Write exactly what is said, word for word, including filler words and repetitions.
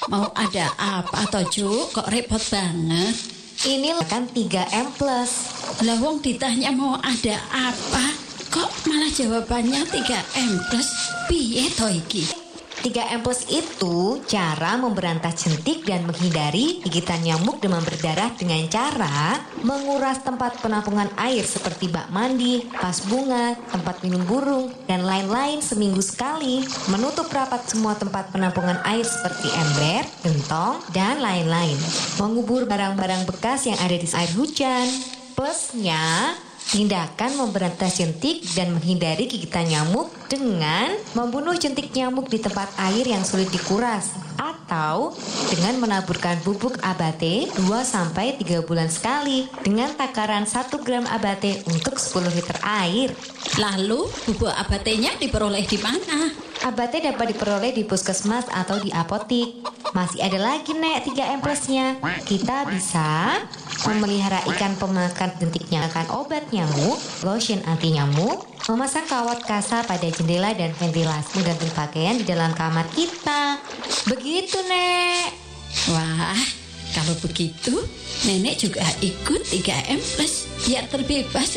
Mau ada apa toh, Cuk? Kok repot banget? Ini kan tiga M plus. Lah wong ditanya mau ada apa, kok malah jawabannya tiga M plus? Piye toh iki? tiga M plus itu cara memberantas jentik dan menghindari gigitan nyamuk demam berdarah dengan cara menguras tempat penampungan air seperti bak mandi, vas bunga, tempat minum burung, dan lain-lain seminggu sekali. Menutup rapat semua tempat penampungan air seperti ember, gentong, dan lain-lain. Mengubur barang-barang bekas yang ada di air hujan. Plusnya, tindakan memberantas jentik dan menghindari gigitan nyamuk dengan membunuh jentik nyamuk di tempat air yang sulit dikuras atau dengan menaburkan bubuk abate dua sampai tiga bulan sekali dengan takaran satu gram abate untuk sepuluh liter air. Lalu bubuk abatenya diperoleh di mana? Abate dapat diperoleh di puskesmas atau di apotik. Masih ada lagi nek tiga M plusnya. Kita bisa memelihara ikan pemakan jentiknya, makan obat nyamuk, lotion anti nyamuk, memasang kawat kasa pada jendela dan ventilasi, menggantung pakaian di dalam kamar kita. Begitu nek. Wah, kalau begitu nenek juga ikut tiga M plus biar terbebas